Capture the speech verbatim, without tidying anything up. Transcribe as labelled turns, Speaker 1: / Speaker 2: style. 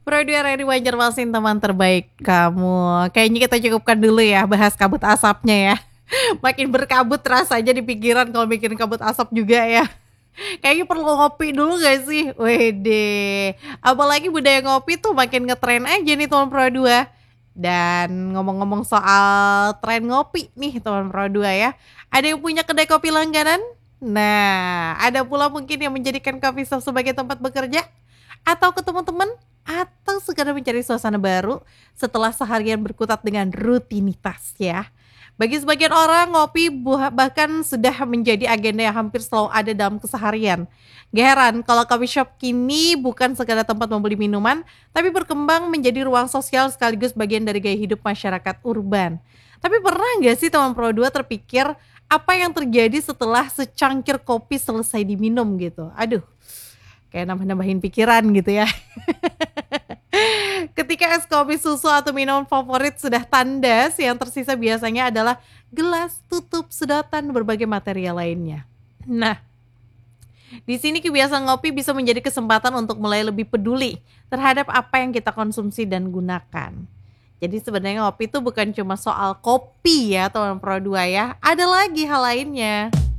Speaker 1: Pro dua Ready Banjarmasin teman terbaik kamu. Kayaknya kita cukupkan dulu ya bahas kabut asapnya ya. Makin berkabut rasanya di pikiran kalau mikirin kabut asap juga ya. Kayaknya perlu ngopi dulu gak sih? Wede. Apalagi budaya ngopi tuh makin ngetren aja nih teman Pro dua. Dan ngomong-ngomong soal tren ngopi nih teman Pro dua ya. Ada yang punya kedai kopi langganan? Nah, ada pula mungkin yang menjadikan coffee shop sebagai tempat bekerja atau ketemu teman atau sekedar mencari suasana baru setelah seharian berkutat dengan rutinitas ya. Bagi sebagian orang, ngopi buah- bahkan sudah menjadi agenda yang hampir selalu ada dalam keseharian. Gak heran kalau coffee shop kini bukan sekadar tempat membeli minuman, tapi berkembang menjadi ruang sosial sekaligus bagian dari gaya hidup masyarakat urban. Tapi pernah nggak sih teman Pro dua terpikir apa yang terjadi setelah secangkir kopi selesai diminum gitu? Aduh, kayak nambah-nambahin pikiran gitu ya. Ketika es kopi, susu, atau minuman favorit sudah tandas, yang tersisa biasanya adalah gelas, tutup, sedotan, berbagai material lainnya. Nah, di sini kebiasaan ngopi bisa menjadi kesempatan untuk mulai lebih peduli terhadap apa yang kita konsumsi dan gunakan. Jadi sebenarnya ngopi itu bukan cuma soal kopi ya teman Pro dua ya, ada lagi hal lainnya.